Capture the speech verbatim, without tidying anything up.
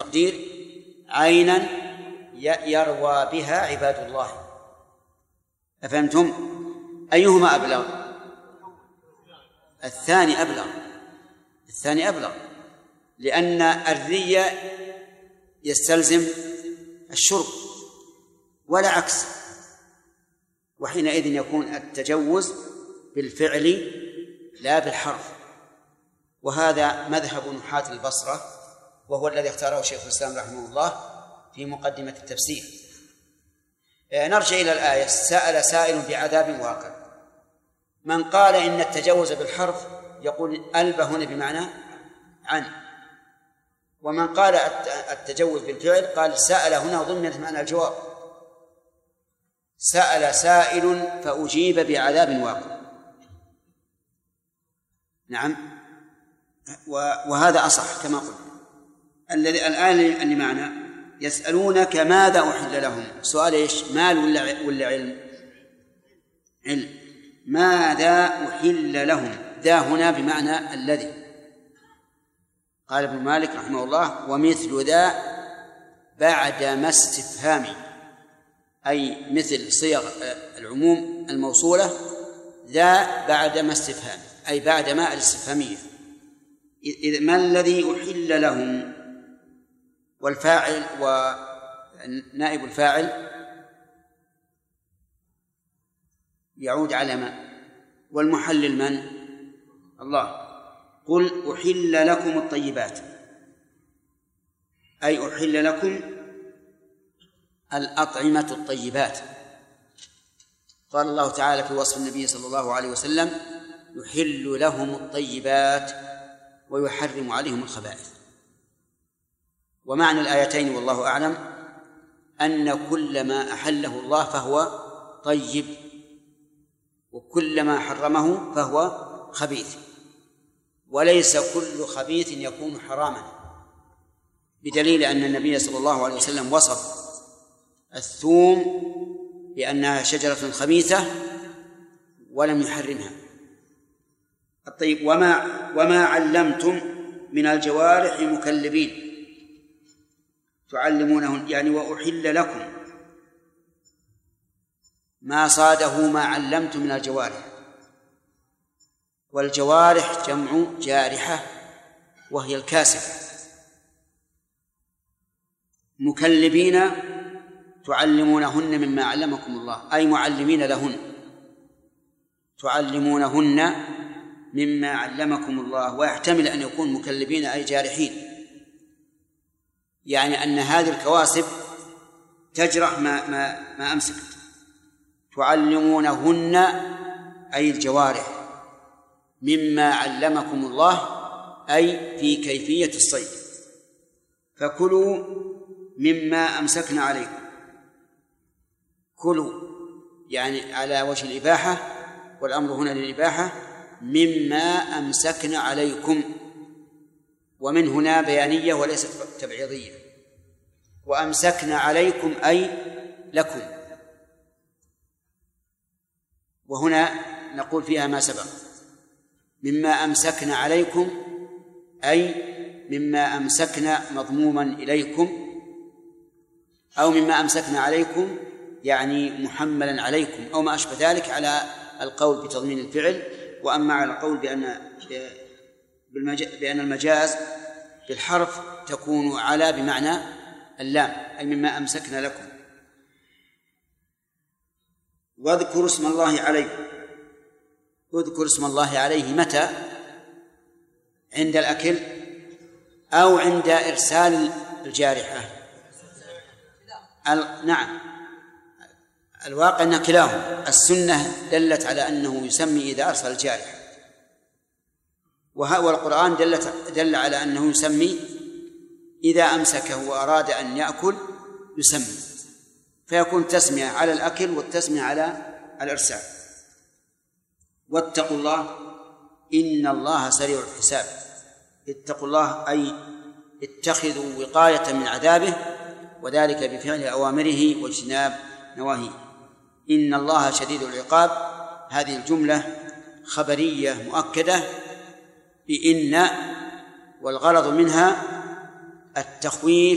التقدير عينا يروى بها عباد الله. أفهمتم؟ أيهما أبلغ؟ الثاني أبلغ، الثاني أبلغ، لأن الري يستلزم الشرب ولا عكس، وحينئذ يكون التجوز بالفعل لا بالحرف. وهذا مذهب نحاة البصرة، وهو الذي اختاره شيخ الإسلام رحمه الله في مقدمة التفسير. نرجع إلى الآية: سأل سائل بعذاب واقع. من قال إن التجوز بالحرف يقول ألب هنا بمعنى عن، ومن قال التجوز بالفعل قال سأل هنا ضمنت معنى الجواب. سأل سائل فأجيب بعذاب واقع. نعم، وهذا أصح كما قلت. الذي الآن اللي معنا يسألونك ماذا أحل لهم. سؤال إيش؟ مال ولا ولا علم؟ علم. ماذا أحل لهم؟ ذا هنا بمعنى الذي. قال ابن مالك رحمه الله: ومثل ذا بعد ما استفهام، أي مثل صيغ العموم الموصولة، ذا بعد ما استفهام أي بعد ما الاستفهامية. إذ ما الذي أحل لهم؟ والفاعل ونائب الفاعل يعود على ما، والمحلل من؟ الله. قل أحل لكم الطيبات، أي أحل لكم الأطعمة الطيبات. قال الله تعالى في وصف النبي صلى الله عليه وسلم: يحل لهم الطيبات ويحرم عليهم الخبائث. ومعنى الآيتين والله أعلم أن كل ما أحله الله فهو طيب، وكل ما حرمه فهو خبيث، وليس كل خبيث يكون حراما، بدليل أن النبي صلى الله عليه وسلم وصف الثوم بأنها شجرة خبيثة ولم يحرمها. الطيب: وما وما علمتم من الجوارح مكلبين تعلمونهن، يعني وأحل لكم ما صاده ما علمتم من الجوارح. والجوارح جمع جارحة وهي الكاسفة. مكلبين تعلمونهن مما علمكم الله، أي معلمين لهن، تعلمونهن مما علمكم الله. ويحتمل أن يكون مكلبين أي جارحين، يعني أن هذه الكواسب تجرح ما, ما, ما أمسكت. تعلمونهن أي الجوارح مما علمكم الله، أي في كيفية الصيد. فكلوا مما أمسكنا عليكم. كلوا يعني على وجه الإباحة، والأمر هنا للإباحة. مما أمسكنا عليكم، ومن هنا بيانية وليست تبعيضية. وأمسكنا عليكم أي لكم. وهنا نقول فيها ما سبق: مما أمسكنا عليكم أي مما أمسكنا مضموما إليكم، أو مما أمسكنا عليكم يعني محملا عليكم، أو ما أشبه ذلك، على القول بتضمين الفعل. وأما على القول بأن بأن المجاز بالحرف تكون على بمعنى اللام، أي مما أمسكنا لكم. واذكروا اسم الله عليه. اذكر اسم الله عليه متى؟ عند الأكل أو عند إرسال الجارحة؟ نعم، الواقع أن كلاهما. السنة دلت على أنه يسمي إذا أرسل الجارحة، والقرآن دلت دل على أنه يسمي إذا أمسكه وأراد أن يأكل يسمي، فيكون تسمية على الأكل والتسمية على الإرسال. واتقوا الله إن الله سريع الحساب. اتقوا الله أي اتخذوا وقاية من عذابه، وذلك بفعل أوامره واجتناب نواهيه. إن الله شديد العقاب، هذه الجملة خبرية مؤكدة بإن، والغرض منها التخويف